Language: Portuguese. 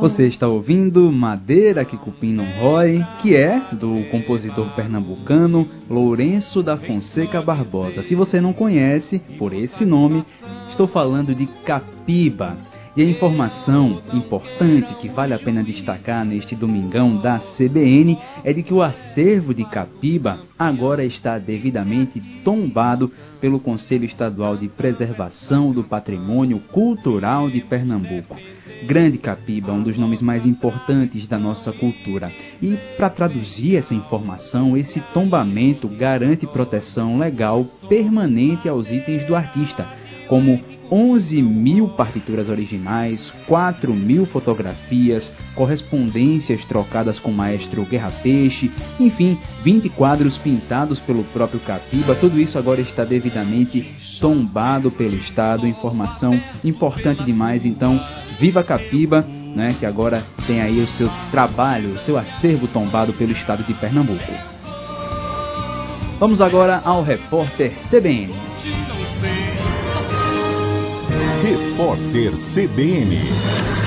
Você está ouvindo Madeira que Cupim Não Rói, que é do compositor pernambucano Lourenço da Fonseca Barbosa. Se você não conhece por esse nome, estou falando de Capiba. E a informação importante que vale a pena destacar neste domingão da CBN é de que o acervo de Capiba agora está devidamente tombado pelo Conselho Estadual de Preservação do Patrimônio Cultural de Pernambuco. Grande Capiba, um dos nomes mais importantes da nossa cultura. E para traduzir essa informação, esse tombamento garante proteção legal permanente aos itens do artista, como 11.000 partituras originais, 4.000 fotografias, correspondências trocadas com o maestro Guerra Peixe, enfim, 20 quadros pintados pelo próprio Capiba. Tudo isso agora está devidamente tombado pelo Estado. Informação importante demais. Então, viva Capiba, né, que agora tem aí o seu trabalho, o seu acervo tombado pelo Estado de Pernambuco. Vamos agora ao repórter CBN. Repórter CBN.